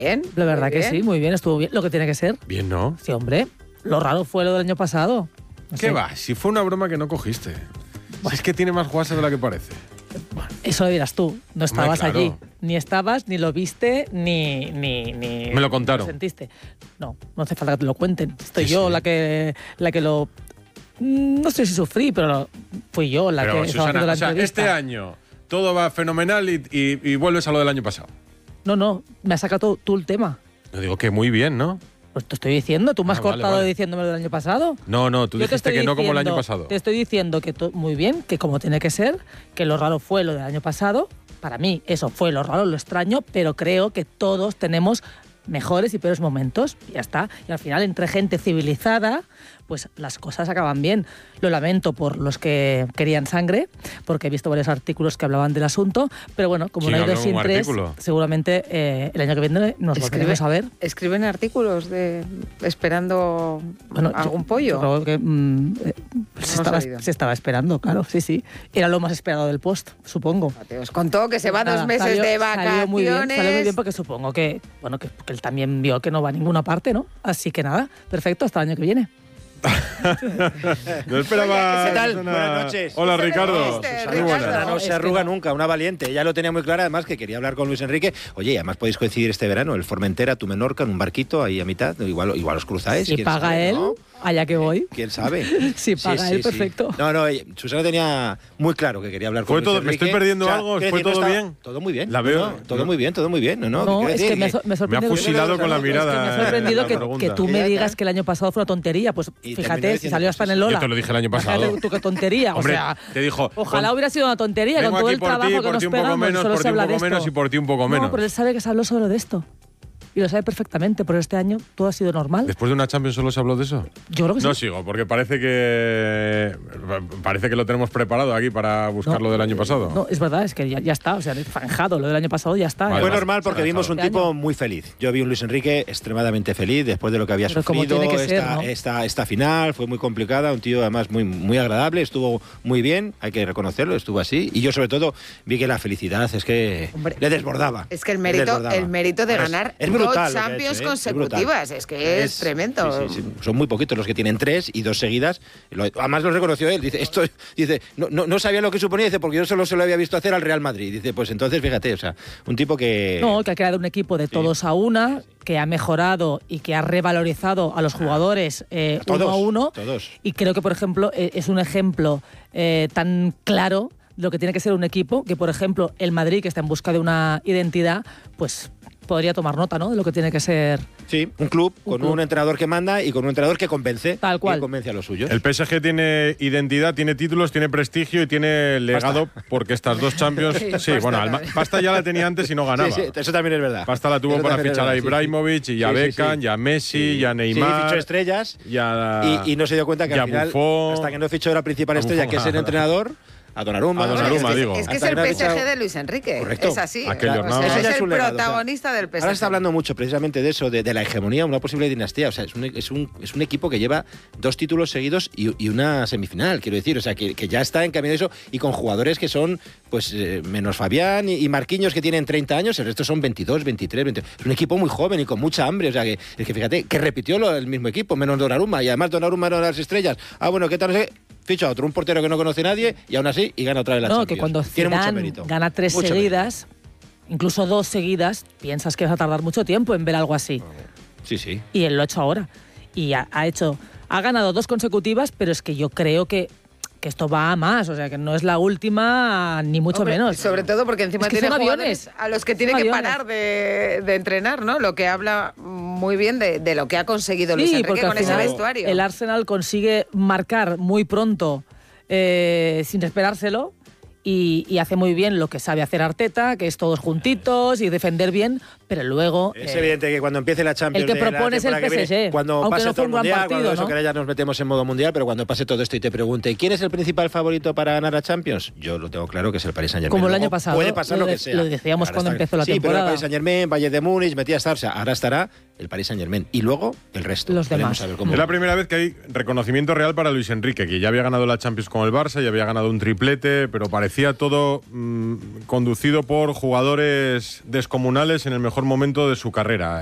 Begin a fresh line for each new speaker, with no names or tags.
Bien,
La verdad
muy
que
bien.
sí, muy bien, estuvo bien. Lo que tiene que ser.
Bien, ¿no?
Sí, hombre. Lo raro fue lo del año pasado. No
¿Qué
sé.
va? Si fue una broma que no cogiste. Si es que tiene más guasa de la que parece.
Eso lo dirás tú. No estabas
claro.
allí. Ni estabas, ni lo viste, ni
Me lo contaron.
sentiste. No hace falta que te lo cuenten. Estoy
Sí,
yo
sí.
la que lo... No sé si sufrí, pero fui yo la
Pero,
que estaba
Susana,
haciendo la
o sea,
entrevista.
este año todo va fenomenal y vuelves a lo del año pasado.
No, me has sacado tú el tema.
Yo digo que muy bien, ¿no?
Pues te estoy diciendo, tú me has
Ah, vale,
cortado
vale.
diciéndome lo del año pasado.
No, tú
Yo te
dijiste
estoy
que no como el año
diciendo-
pasado.
Te estoy diciendo que muy bien, que como tiene que ser, que lo raro fue lo del año pasado. Para mí eso fue lo raro, lo extraño, pero creo que todos tenemos mejores y peores momentos. Y ya está. Y al final, entre gente civilizada, pues las cosas acaban bien. Lo lamento por los que querían sangre, porque he visto varios artículos que hablaban del asunto. Pero bueno, como
¿Quién
no ha ido
habló en un
sin tres,
artículo?
seguramente el año que viene nos volveremos a ver.
Escriben artículos esperando algún pollo.
Yo creo que se estaba esperando, claro, sí. Era lo más esperado del post, supongo.
Os contó que se va
Nada,
2 meses
salió-
de
Salió muy
vacaciones.
bien porque supongo que él también vio que no va a ninguna parte, ¿no? Así que nada, perfecto, hasta el año que viene.
No esperaba.
¿Qué tal?
Susana.
Buenas noches.
Hola,
¿Qué te
Ricardo.
viste,
Muy
Ricardo?
buenas.
Susana no se arruga nunca, una valiente. Ya lo tenía muy claro, además, que quería hablar con Luis Enrique. Oye, y además podéis coincidir este verano, el Formentera, tu Menorca, en un barquito ahí a mitad. Igual os cruzáis.
Si
quién
paga
sabe,
él,
¿no?
allá que voy.
¿Quién sabe?
Si paga él, perfecto.
No, Susana tenía muy claro que quería hablar con
¿Fue
Luis
todo-
Enrique.
me estoy perdiendo algo?
quiero
¿Fue
decir,
todo
no
bien?
Todo muy bien.
La veo-
No, todo muy bien, todo muy bien.
No,
Quiero
es
decir
que me sorprende.
Me ha fusilado con la
Es que me
mirada,
ha sorprendido
la
que
pregunta.
tú me
Ya,
digas
ya.
que el año pasado fue una tontería. Pues
Y terminó
fíjate, si
diciendo
salió
cosas.
hasta en el Lola.
Yo te lo dije el año pasado.
Fíjate tú qué tontería.
Hombre,
o sea,
te dijo.
ojalá hubiera sido una tontería
vengo
con todo
aquí
el
por
trabajo
ti,
que
por
nos
ti un poco
pegamos.
menos,
Solo
por
se
ti un
habla de
poco menos
esto.
y por ti un poco menos.
No, pero él sabe que se habló solo de esto. Y lo sabe perfectamente, pero este año todo ha sido normal.
Después de una Champions solo se habló de eso.
Yo creo que sí.
No sigo, porque parece que lo tenemos preparado aquí para buscar lo del año pasado.
No, es verdad, es que ya está. O sea, zanjado lo del año pasado ya está.
Vale,
Fue
vale.
normal porque vimos un
Este
tipo
año.
muy feliz. Yo vi un Luis Enrique extremadamente feliz después de lo que había
Pero como
sufrido.
tiene que ser,
esta final fue muy complicada, un tío además muy agradable, estuvo muy bien, hay que reconocerlo, estuvo así. Y yo sobre todo vi que la felicidad es que
Hombre,
le desbordaba.
Es que el
le
mérito
desbordaba.
de
Bueno,
ganar
es brutal
dos
lo que ha
Champions
hecho, ¿eh? Es brutal.
consecutivas. Es que es tremendo.
Sí. Son muy poquitos los que tienen 3 y 2 seguidas. Además lo reconoció él. Dice, no sabía lo que suponía, dice, porque yo solo se lo había visto hacer al Real Madrid. Dice, pues entonces fíjate, o sea, un tipo que...
No, que ha creado un equipo de todos a una, que ha mejorado y que ha revalorizado a los jugadores uno a uno.
Todos.
Y creo que, por ejemplo, es un ejemplo tan claro de lo que tiene que ser un equipo, que, por ejemplo, el Madrid, que está en busca de una identidad, pues podría tomar nota, ¿no?, de lo que tiene que ser.
Sí, un club con
club.
un entrenador que manda y con un entrenador que convence.
Tal cual.
Que convence a los suyos.
El PSG tiene identidad, tiene títulos, tiene prestigio y tiene legado, porque estas dos Champions. Sí, bueno, pasta ya la tenía antes y no ganaba.
Sí, eso también es verdad.
Pasta la tuvo
Eso
para
también es
fichar a
verdad, sí,
Ibrahimovic y a
sí.
Beckham, y a Messi, y a
Sí,
Neymar.
fichó estrellas
y
y no se dio cuenta que
y a
al final,
Buffon,
hasta que no fichó la principal
a
estrella,
Buffon.
que es el entrenador, a Donnarumma.
A Donnarumma, digo.
Es que es
Hasta
el
no ha
PSG
fichado-
de Luis Enrique.
Correcto.
Es así.
Aquellos,
O sea,
¿no?
ese
Eso ya
es
es
el
un legado,
protagonista del PSG.
Ahora se está hablando mucho precisamente de eso, de la hegemonía, una posible dinastía. O sea, es un equipo que lleva 2 títulos seguidos y una semifinal, quiero decir. O sea, que ya está en camino de eso y con jugadores que son, pues, menos Fabián y Marquinhos, que tienen 30 años, el resto son 22, 23, 20. Es un equipo muy joven y con mucha hambre. O sea, es que fíjate, que repitió el mismo equipo, menos Donnarumma. Y además Donnarumma era las estrellas. Bueno, ¿qué tal? No sé. Ficha a otro, un portero que no conoce nadie y aún así y gana otra vez la Champions.
Que cuando
Tiene mucho
Zidane
mérito.
gana 3
Mucho
seguidas, incluso 2 seguidas, piensas que vas a tardar mucho tiempo en ver algo así.
Sí.
Y él lo ha hecho ahora. Y ha ganado 2 consecutivas, pero es que yo creo que esto va a más, o sea, que no es la última, ni mucho
Hombre,
menos.
Sobre todo porque encima
Es que
tiene
son
jugadores
aviones.
a los que tiene
Son
que
aviones.
parar de entrenar, ¿no? Lo que habla muy bien de lo que ha conseguido Luis
Sí,
Enrique
porque al
con ese
final
vestuario.
el Arsenal consigue marcar muy pronto, sin esperárselo, y hace muy bien lo que sabe hacer Arteta, que es todos juntitos y defender bien, pero luego...
Es evidente que cuando empiece la Champions,
el que
de la
propone es el
temporada que viene,
PSG,
cuando
aunque
pase
no
todo
fue
el
un gran
mundial,
partido,
cuando eso
¿no?
que ahora ya nos metemos en modo mundial, pero cuando pase todo esto y te pregunte ¿quién es el principal favorito para ganar la Champions? Yo lo tengo claro que es el Paris Saint-Germain.
Como el
Luego
año pasado,
puede pasar lo que
lo
sea.
decíamos
Ahora
cuando
está-
empezó la
sí,
temporada.
pero el Paris Saint-Germain, Bayern de Múnich, metía a estar, o sea, ahora estará el Paris Saint-Germain y luego el resto.
Los
Veremos
demás.
a ver cómo-
Es la primera vez que hay reconocimiento real para Luis Enrique, que ya había ganado la Champions con el Barça, ya había ganado un triplete, pero parecía todo conducido por jugadores descomunales en el mejor mejor momento de su carrera.